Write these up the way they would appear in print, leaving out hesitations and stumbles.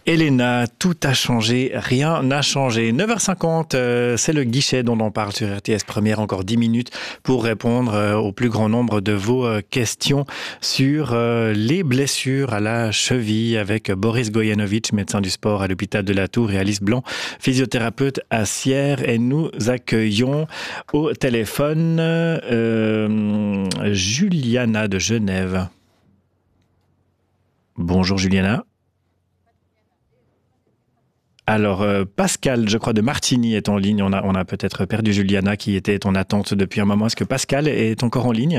Elena, tout a changé, rien n'a changé. 9h50, c'est le guichet dont on parle sur RTS Première. Encore 10 minutes pour répondre au plus grand nombre de vos questions sur les blessures à la cheville avec Boris Gojanovic, médecin du sport à l'hôpital de la Tour, et Alice Blanc, physiothérapeute à Sierre. Et nous accueillons au téléphone Juliana de Genève. Bonjour Juliana. Alors, Pascal, je crois, de Martigny est en ligne. On a peut-être perdu Juliana qui était en attente depuis un moment. Est-ce que Pascal est encore en ligne ?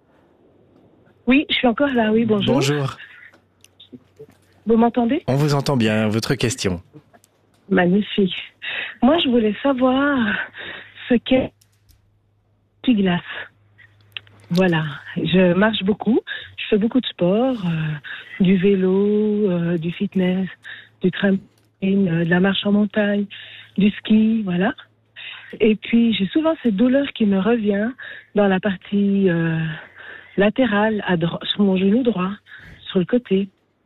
Oui, je suis encore là, oui, bonjour. Bonjour. Vous m'entendez ? On vous entend bien. Votre question ? Magnifique. Moi, je voulais savoir ce qu'est l'essuie-glace. Voilà, je marche beaucoup, je fais beaucoup de sport, du vélo, du fitness, du trampoline, de la marche en montagne, du ski, voilà. Et puis, j'ai souvent cette douleur qui me revient dans la partie latérale, sur mon genou droit, sur le côté.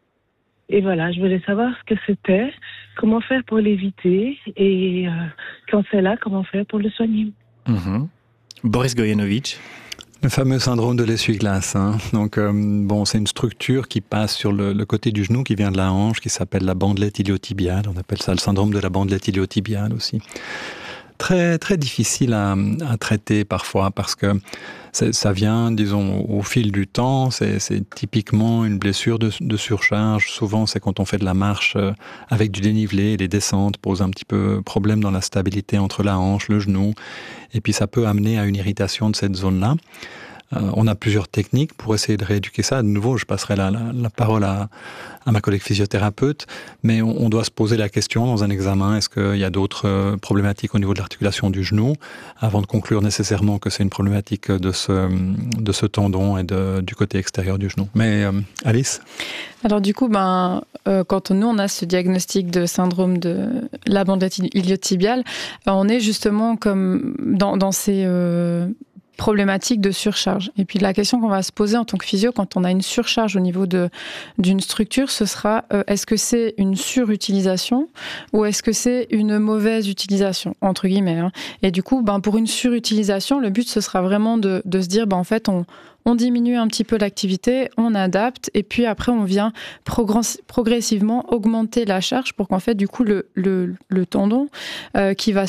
Et voilà, je voulais savoir ce que c'était, comment faire pour l'éviter, et quand c'est là, comment faire pour le soigner. Boris Gojanovic. Le fameux syndrome de l'essuie-glace. Donc, c'est une structure qui passe sur le côté du genou, qui vient de la hanche, qui s'appelle la bandelette iliotibiale. On appelle ça le syndrome de la bandelette iliotibiale aussi. Très, très difficile à traiter parfois parce que ça vient, disons, au fil du temps. C'est typiquement une blessure de surcharge. Souvent, c'est quand on fait de la marche avec du dénivelé. Les descentes posent un petit peu problème dans la stabilité entre la hanche, le genou. Et puis, ça peut amener à une irritation de cette zone-là. On a plusieurs techniques pour essayer de rééduquer ça. De nouveau, je passerai la parole à ma collègue physiothérapeute, mais on doit se poser la question dans un examen, est-ce qu'il y a d'autres problématiques au niveau de l'articulation du genou, avant de conclure nécessairement que c'est une problématique de ce tendon et du côté extérieur du genou. Mais Alice ? Alors du coup, quand nous on a ce diagnostic de syndrome de la bandelette iliotibiale, on est justement comme dans ces problématique de surcharge. Et puis la question qu'on va se poser en tant que physio quand on a une surcharge au niveau d'une structure, ce sera est-ce que c'est une surutilisation ou est-ce que c'est une mauvaise utilisation, entre guillemets. Et du coup, pour une surutilisation, le but ce sera vraiment de se dire en fait on diminue un petit peu l'activité, on adapte et puis après on vient progressivement augmenter la charge pour qu'en fait du coup le tendon qui va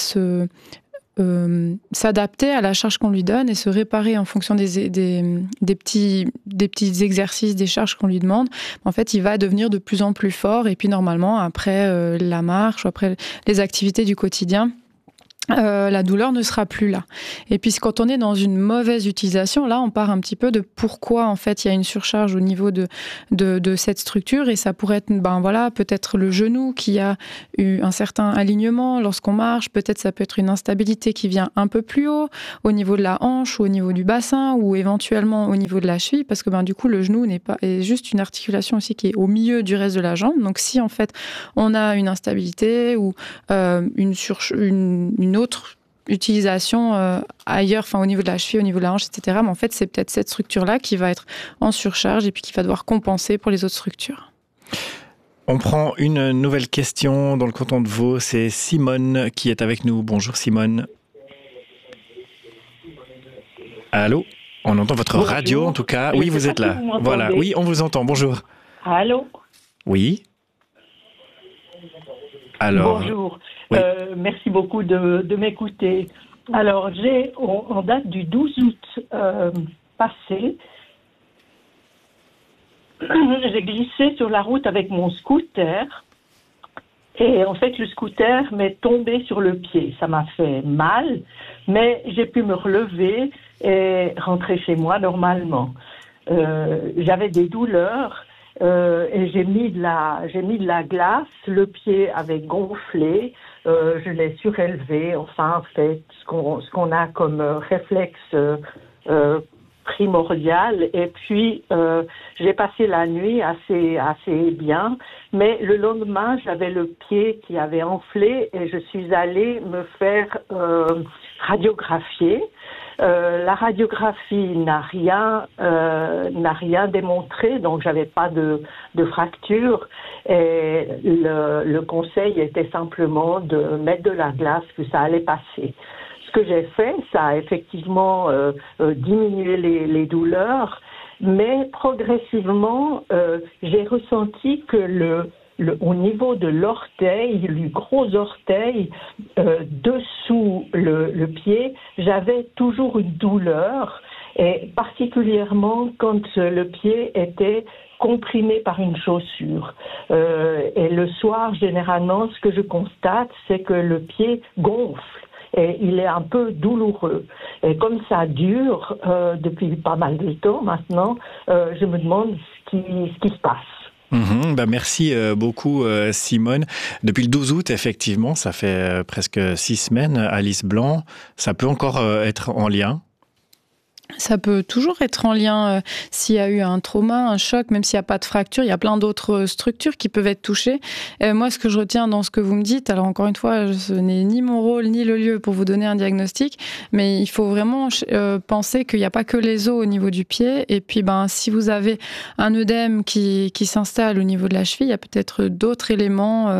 s'adapter à la charge qu'on lui donne et se réparer en fonction des petits exercices, des charges qu'on lui demande. En fait, il va devenir de plus en plus fort et puis normalement, après la marche ou après les activités du quotidien, la douleur ne sera plus là. Et puis quand on est dans une mauvaise utilisation, là on part un petit peu de pourquoi en fait il y a une surcharge au niveau de cette structure et ça pourrait être peut-être le genou qui a eu un certain alignement lorsqu'on marche, peut-être ça peut être une instabilité qui vient un peu plus haut au niveau de la hanche ou au niveau du bassin ou éventuellement au niveau de la cheville parce que du coup le genou est juste une articulation aussi qui est au milieu du reste de la jambe. Donc si en fait on a une instabilité ou une autre utilisation ailleurs, au niveau de la cheville, au niveau de la hanche, etc. Mais en fait, c'est peut-être cette structure-là qui va être en surcharge et puis qui va devoir compenser pour les autres structures. On prend une nouvelle question dans le canton de Vaud. C'est Simone qui est avec nous. Bonjour Simone. Allô ? On entend votre radio en tout cas. Oui, vous êtes là. Voilà. Oui, on vous entend. Bonjour. Allô ? Oui. Alors. Bonjour. Oui. Merci beaucoup de m'écouter. Alors, en date du 12 août passé, j'ai glissé sur la route avec mon scooter et en fait, le scooter m'est tombé sur le pied. Ça m'a fait mal, mais j'ai pu me relever et rentrer chez moi normalement. J'avais des douleurs. Et j'ai mis de la glace, le pied avait gonflé, je l'ai surélevé, enfin fait ce qu'on a comme réflexe primordial et puis j'ai passé la nuit assez bien, mais le lendemain j'avais le pied qui avait enflé et je suis allée me faire radiographier. La radiographie n'a rien démontré, donc j'avais pas de fracture. Et le conseil était simplement de mettre de la glace, que ça allait passer. Ce que j'ai fait, ça a effectivement diminué les douleurs, mais progressivement, j'ai ressenti que au niveau de l'orteil, du gros orteil, dessous le pied, j'avais toujours une douleur, et particulièrement quand le pied était comprimé par une chaussure. Et le soir, généralement, ce que je constate, c'est que le pied gonfle. Et il est un peu douloureux. Et comme ça dure depuis pas mal de temps maintenant, je me demande ce qui se passe. Merci beaucoup Simone. Depuis le 12 août, effectivement, ça fait presque 6 semaines, Alice Blanc, ça peut encore être en lien? Ça peut toujours être en lien s'il y a eu un trauma, un choc, même s'il n'y a pas de fracture, il y a plein d'autres structures qui peuvent être touchées. Moi, ce que je retiens dans ce que vous me dites, alors encore une fois, ce n'est ni mon rôle ni le lieu pour vous donner un diagnostic, mais il faut vraiment penser qu'il n'y a pas que les os au niveau du pied. Et puis, si vous avez un œdème qui s'installe au niveau de la cheville, il y a peut-être d'autres éléments,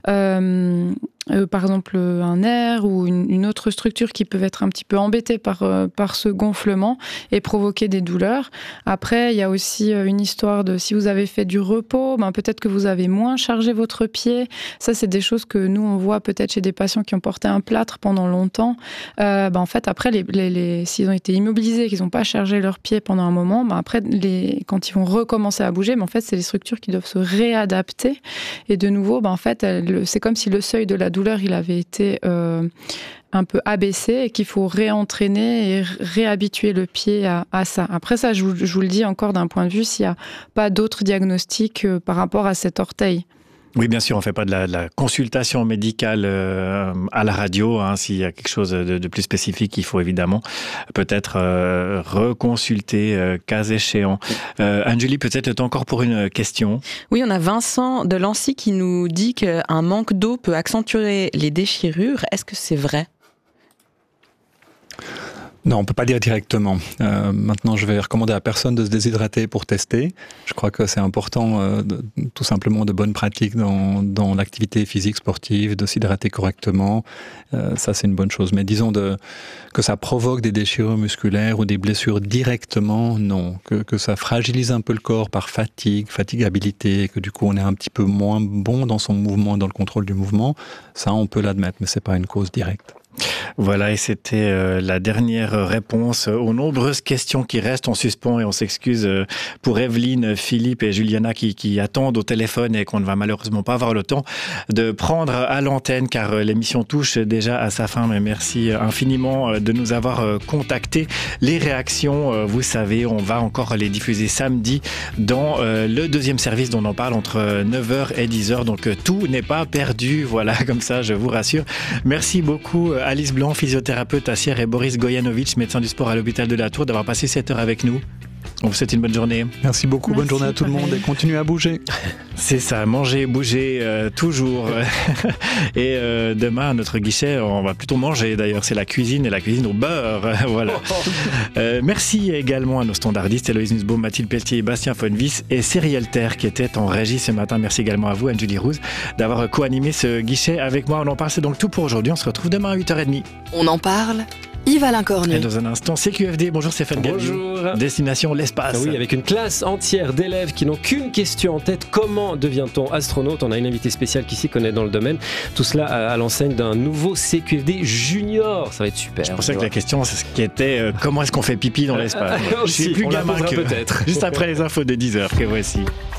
par exemple un nerf ou une autre structure qui peuvent être un petit peu embêtées par ce gonflement et provoquer des douleurs. Après, il y a aussi une histoire de si vous avez fait du repos, peut-être que vous avez moins chargé votre pied. Ça, c'est des choses que nous, on voit peut-être chez des patients qui ont porté un plâtre pendant longtemps. En fait, après, s'ils ont été immobilisés, qu'ils n'ont pas chargé leur pied pendant un moment, après, quand ils vont recommencer à bouger, en fait, c'est les structures qui doivent se réadapter. Et de nouveau, en fait, c'est comme si le seuil de la douleur, il avait été un peu abaissé et qu'il faut réentraîner et réhabituer le pied à ça. Après ça, je vous le dis encore d'un point de vue, s'il n'y a pas d'autres diagnostics par rapport à cet orteil. Oui, bien sûr, on ne fait pas de la consultation médicale à la radio. S'il y a quelque chose de plus spécifique, il faut évidemment peut-être reconsulter cas échéant. Anne-Julie, peut-être encore pour une question. Oui, on a Vincent de Lancy qui nous dit qu'un manque d'eau peut accentuer les déchirures. Est-ce que c'est vrai ? Non, on peut pas dire directement. Maintenant, je vais recommander à personne de se déshydrater pour tester. Je crois que c'est important, tout simplement, de bonnes pratiques dans l'activité physique sportive, de s'hydrater correctement. Ça, c'est une bonne chose. Mais disons que ça provoque des déchirures musculaires ou des blessures directement, non. Que ça fragilise un peu le corps par fatigabilité, que du coup, on est un petit peu moins bon dans son mouvement, dans le contrôle du mouvement. Ça, on peut l'admettre, mais c'est pas une cause directe. Voilà, et c'était la dernière réponse aux nombreuses questions qui restent en suspens, et on s'excuse pour Evelyne, Philippe et Juliana qui attendent au téléphone et qu'on ne va malheureusement pas avoir le temps de prendre à l'antenne car l'émission touche déjà à sa fin. Mais merci infiniment de nous avoir contactés. Les réactions, vous savez, on va encore les diffuser samedi dans le deuxième service dont on parle entre 9h et 10h. Donc tout n'est pas perdu, voilà, comme ça je vous rassure. Merci beaucoup Alice Blanc, physiothérapeute à Sierre, et Boris Gojanovic, médecin du sport à l'hôpital de la Tour, d'avoir passé cette heure avec nous. On vous souhaite une bonne journée. Merci beaucoup, bonne journée à tout le monde et continuez à bouger. C'est ça, manger, bouger, toujours. Et demain, à notre guichet, on va plutôt manger d'ailleurs, c'est la cuisine et la cuisine au beurre. Voilà. Merci également à nos standardistes, Héloïse Nussbaum, Mathilde Pelletier, Bastien Fonvis et Cyrielle Terre qui étaient en régie ce matin. Merci également à vous, Anne-Julie Rouse, d'avoir co-animé ce guichet avec moi. On en parle, c'est donc tout pour aujourd'hui. On se retrouve demain à 8h30. On en parle, Yves-Alain Cornu. Et dans un instant, CQFD. Bonjour Stéphane Gabiou. Bonjour. Destination l'espace. Oui, avec une classe entière d'élèves qui n'ont qu'une question en tête. Comment devient-on astronaute ? On a une invitée spéciale qui s'y connaît dans le domaine. Tout cela à l'enseigne d'un nouveau CQFD junior. Ça va être super. Je pensais que la question, c'est ce qui était comment est-ce qu'on fait pipi dans l'espace. Je suis plus gamin que peut-être. Juste après les infos de 10h que voici.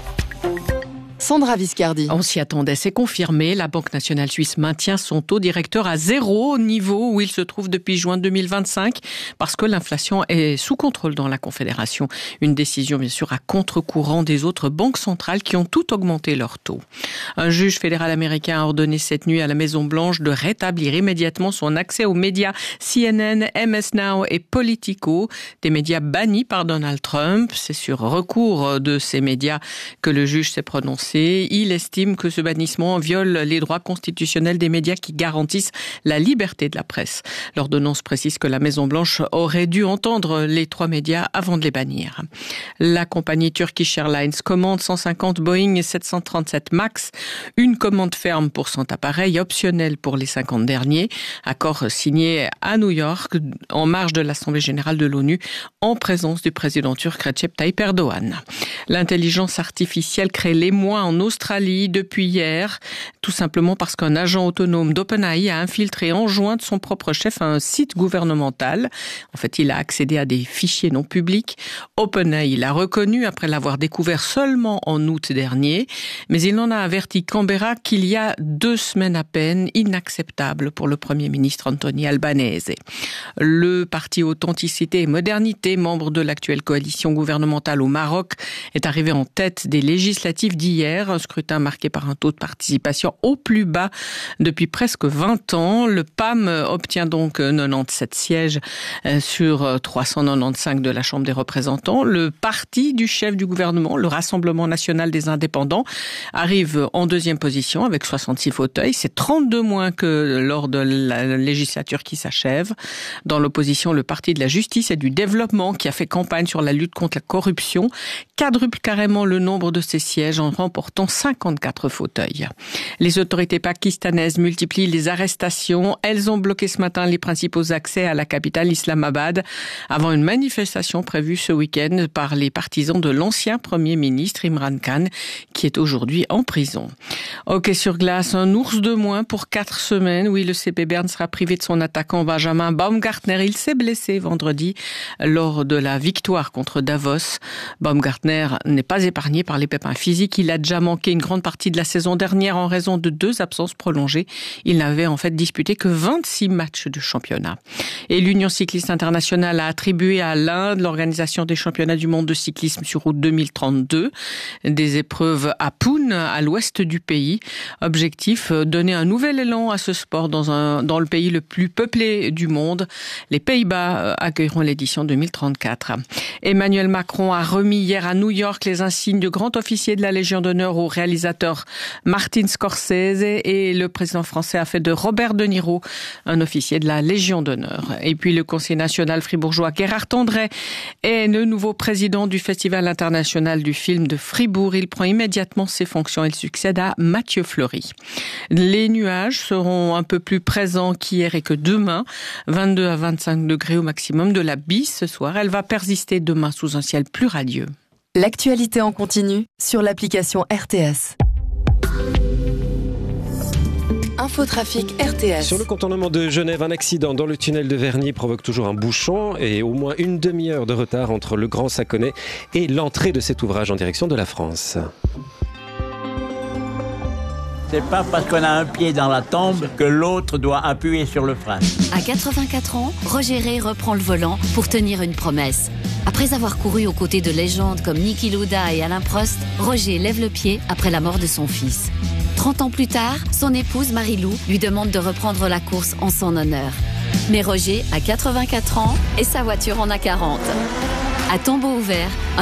Sandra Viscardi. On s'y attendait, c'est confirmé. La Banque nationale suisse maintient son taux directeur à 0, niveau où il se trouve depuis juin 2025, parce que l'inflation est sous contrôle dans la Confédération. Une décision, bien sûr, à contre-courant des autres banques centrales qui ont toutes augmenté leur taux. Un juge fédéral américain a ordonné cette nuit à la Maison-Blanche de rétablir immédiatement son accès aux médias CNN, MS Now et Politico, des médias bannis par Donald Trump. C'est sur recours de ces médias que le juge s'est prononcé l'AFP. Il estime que ce bannissement viole les droits constitutionnels des médias qui garantissent la liberté de la presse. L'ordonnance précise que la Maison-Blanche aurait dû entendre les 3 médias avant de les bannir. La compagnie Turkish Airlines commande 150 Boeing 737 MAX, une commande ferme pour 100 appareils, optionnelle pour les 50 derniers. Accord signé à New York, en marge de l'Assemblée générale de l'ONU, en présence du président turc Recep Tayyip Erdogan. L'intelligence artificielle crée l'émoi en Australie depuis hier, tout simplement parce qu'un agent autonome d'OpenAI a infiltré en juin de son propre chef un site gouvernemental. En fait, il a accédé à des fichiers non publics. OpenAI l'a reconnu après l'avoir découvert seulement en août dernier, mais il en a averti Canberra qu'il y a 2 semaines à peine, inacceptable pour le Premier ministre Anthony Albanese. Le parti Authenticité et Modernité, membre de l'actuelle coalition gouvernementale au Maroc, est arrivé en tête des législatives d'hier, un scrutin marqué par un taux de participation au plus bas depuis presque 20 ans. Le PAM obtient donc 97 sièges sur 395 de la Chambre des représentants. Le parti du chef du gouvernement, le Rassemblement national des indépendants, arrive en 2e position avec 66 fauteuils. C'est 32 moins que lors de la législature qui s'achève. Dans l'opposition, le parti de la justice et du développement, qui a fait campagne sur la lutte contre la corruption, quadruple carrément le nombre de ses sièges en remportant 54 fauteuils. Les autorités pakistanaises multiplient les arrestations. Elles ont bloqué ce matin les principaux accès à la capitale Islamabad avant une manifestation prévue ce week-end par les partisans de l'ancien Premier ministre Imran Khan, qui est aujourd'hui en prison. Hockey sur glace, un ours de moins pour 4 semaines. Oui, le CP Berne sera privé de son attaquant Benjamin Baumgartner. Il s'est blessé vendredi lors de la victoire contre Davos. Baumgartner n'est pas épargné par les pépins physiques. Il a déjà manqué une grande partie de la saison dernière en raison de 2 absences prolongées. Il n'avait en fait disputé que 26 matchs de championnat. Et l'Union cycliste internationale a attribué à l'Inde l'organisation des championnats du monde de cyclisme sur route 2032. Des épreuves à Pune, à l'ouest du pays. Objectif, donner un nouvel élan à ce sport dans le pays le plus peuplé du monde. Les Pays-Bas accueilleront l'édition 2034. Emmanuel Macron a remis hier à New York les insignes de grand officier de la Légion d'honneur au réalisateur Martin Scorsese, et le président français a fait de Robert De Niro un officier de la Légion d'honneur. Et puis le conseiller national fribourgeois Gérard Tondray est le nouveau président du Festival international du film de Fribourg. Il prend immédiatement ses fonctions. Il succède à Mathieu Fleury. Les nuages seront un peu plus présents qu'hier et que demain. 22 à 25 degrés au maximum. De la bise ce soir. Elle va persister demain sous un ciel plus radieux. L'actualité en continu sur l'application RTS. Infotrafic RTS. Sur le contournement de Genève, un accident dans le tunnel de Vernier provoque toujours un bouchon et au moins une demi-heure de retard entre le Grand Saconnet et l'entrée de cet ouvrage en direction de la France. C'est pas parce qu'on a un pied dans la tombe que l'autre doit appuyer sur le frein. À 84 ans, Roger Ray reprend le volant pour tenir une promesse. Après avoir couru aux côtés de légendes comme Niki Lauda et Alain Prost, Roger lève le pied après la mort de son fils. 30 ans plus tard, son épouse Marie-Lou lui demande de reprendre la course en son honneur. Mais Roger a 84 ans et sa voiture en a 40. À tombeau ouvert,